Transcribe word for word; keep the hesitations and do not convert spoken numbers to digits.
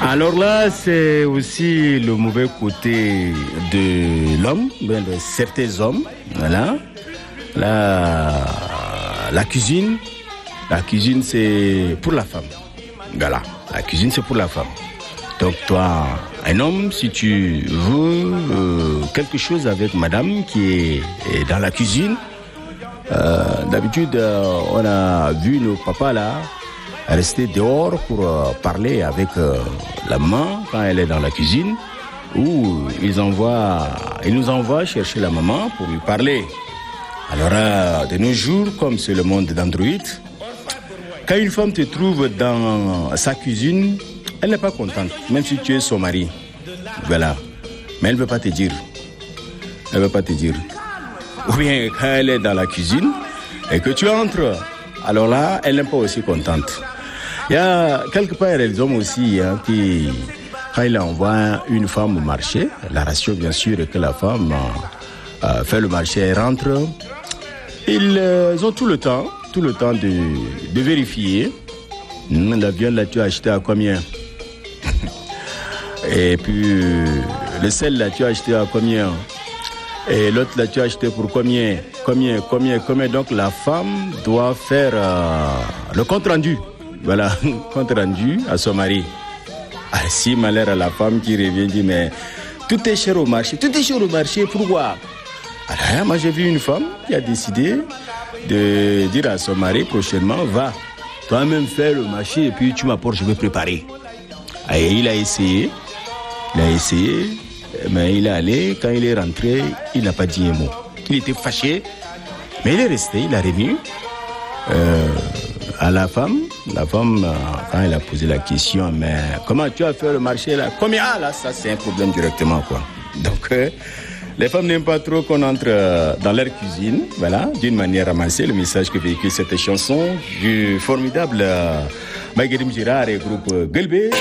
Alors là, c'est aussi le mauvais côté de l'homme, ben de certains hommes. Voilà. La, la cuisine, la cuisine c'est pour la femme. Voilà. La cuisine c'est pour la femme. Donc toi, un homme, si tu veux euh, quelque chose avec madame qui est, est dans la cuisine, euh, d'habitude euh, on a vu nos papas là rester dehors pour euh, parler avec euh, la maman quand elle est dans la cuisine, ou ils envoient, ils nous envoient chercher la maman pour lui parler. Alors euh, de nos jours, comme c'est le monde d'Android, quand une femme te trouve dans sa cuisine, elle n'est pas contente, même si tu es son mari. Voilà. Mais elle ne veut pas te dire. Elle ne veut pas te dire. Ou bien quand elle est dans la cuisine et que tu entres, alors là, elle n'est pas aussi contente. Il y a quelque part des hommes aussi hein, qui, quand ils envoient une femme au marché, la ration bien sûr est que la femme euh, fait le marché et rentre, ils euh, ont tout le temps, tout le temps de, de vérifier. Hum, la viande là tu as acheté à combien? Et puis le sel là tu as acheté à combien? Et l'autre là tu as acheté pour combien? Combien, combien, combien? Donc la femme doit faire euh, le compte rendu. Voilà, compte rendu à son mari. Ah, si malheur à la femme qui revient dit mais tout est cher au marché, tout est cher au marché, pourquoi? Alors moi j'ai vu une femme qui a décidé de dire à son mari prochainement, va toi-même faire le marché et puis tu m'apportes, je vais préparer. Et il a essayé, il a essayé, mais il est allé, quand il est rentré, il n'a pas dit un mot. Il était fâché, mais il est resté, il a remis euh, à la femme. La femme, quand elle a posé la question, mais comment tu as fait le marché là? Combien? Ah là, ça c'est un problème directement quoi. Donc euh, les femmes n'aiment pas trop qu'on entre dans leur cuisine, voilà, d'une manière ramassée. Le message que véhicule cette chanson du formidable euh, Maguerim Girard et groupe Gelbé.